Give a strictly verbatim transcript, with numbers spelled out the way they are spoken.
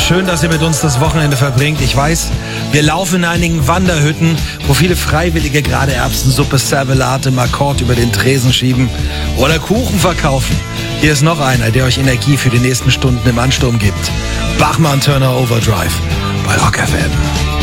Schön, dass ihr mit uns das Wochenende verbringt. Ich weiß, wir laufen in einigen Wanderhütten, wo viele Freiwillige gerade Erbsensuppe, Servelate, Makord über den Tresen schieben oder Kuchen verkaufen. Hier ist noch einer, der euch Energie für die nächsten Stunden im Ansturm gibt. Bachmann Turner Overdrive bei Rock F M.